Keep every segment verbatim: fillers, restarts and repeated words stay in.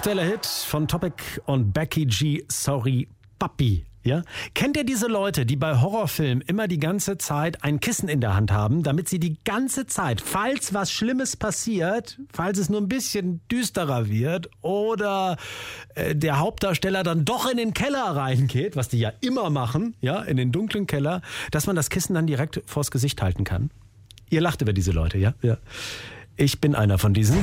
Aktueller Hit von Topic und Becky G, Sorry Papi. Ja? Kennt ihr diese Leute, die bei Horrorfilmen immer die ganze Zeit ein Kissen in der Hand haben, damit sie die ganze Zeit, falls was Schlimmes passiert, falls es nur ein bisschen düsterer wird oder äh, der Hauptdarsteller dann doch in den Keller reingeht, was die ja immer machen, ja, in den dunklen Keller, dass man das Kissen dann direkt vors Gesicht halten kann? Ihr lacht über diese Leute, ja? Ja. Ich bin einer von diesen.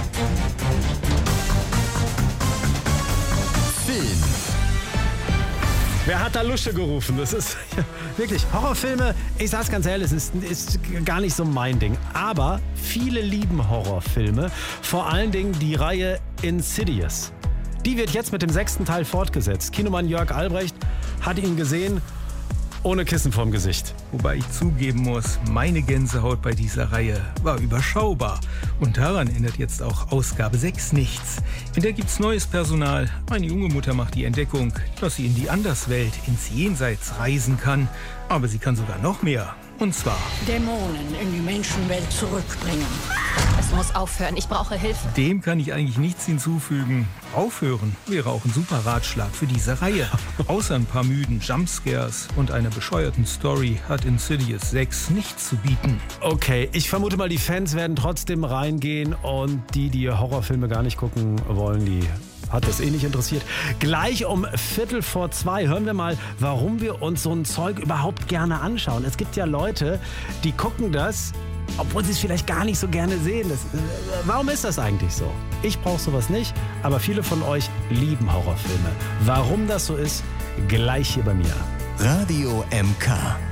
Film. Wer hat da Lusche gerufen? Das ist ja, wirklich Horrorfilme. Ich sag's ganz ehrlich, es ist, ist gar nicht so mein Ding. Aber viele lieben Horrorfilme. Vor allen Dingen die Reihe Insidious. Die wird jetzt mit dem sechsten Teil fortgesetzt. Kinomann Jörg Albrecht hat ihn gesehen. Ohne Kissen vorm Gesicht. Wobei ich zugeben muss, meine Gänsehaut bei dieser Reihe war überschaubar. Und daran ändert jetzt auch Ausgabe sechs nichts. In der gibt's neues Personal. Eine junge Mutter macht die Entdeckung, dass sie in die Anderswelt, ins Jenseits reisen kann. Aber sie kann sogar noch mehr. Und zwar Dämonen in die Menschenwelt zurückbringen. Es muss aufhören, ich brauche Hilfe. Dem kann ich eigentlich nichts hinzufügen. Aufhören wäre auch ein super Ratschlag für diese Reihe. Außer ein paar müden Jumpscares und einer bescheuerten Story hat Insidious sechs nichts zu bieten. Okay, ich vermute mal, die Fans werden trotzdem reingehen und die, die Horrorfilme gar nicht gucken wollen, die hat das eh nicht interessiert. Gleich um Viertel vor zwei hören wir mal, warum wir uns so ein Zeug überhaupt gerne anschauen. Es gibt ja Leute, die gucken das, obwohl sie es vielleicht gar nicht so gerne sehen. Das, äh, warum ist das eigentlich so? Ich brauche sowas nicht, aber viele von euch lieben Horrorfilme. Warum das so ist, gleich hier bei mir. Radio M K.